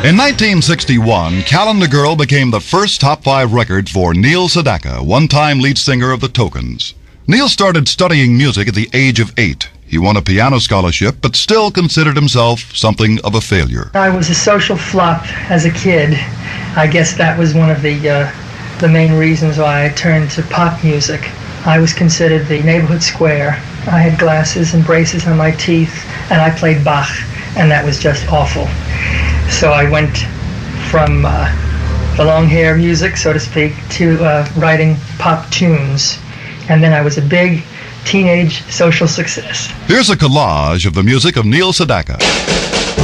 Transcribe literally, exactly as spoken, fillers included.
In nineteen sixty-one, Calendar Girl became the first top five record for Neil Sedaka, one-time lead singer of the Tokens. Neil started studying music at the age of eight. He won a piano scholarship, but still considered himself something of a failure. I was a social flop as a kid. I guess that was one of the, uh, the main reasons why I turned to pop music. I was considered the neighborhood square. I had glasses and braces on my teeth, and I played Bach, and that was just awful. So I went from uh, the long hair music, so to speak, to uh, writing pop tunes. And then I was a big teenage social success. Here's a collage of the music of Neil Sedaka.